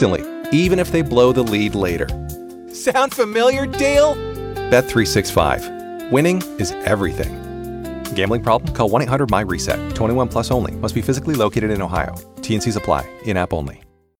instantly, even if they blow the lead later. Sound familiar, Dale? Bet365. Winning is everything. Gambling problem? Call 1-800-MY-RESET. 21 plus only. Must be physically located in Ohio. T&Cs apply. In-app only.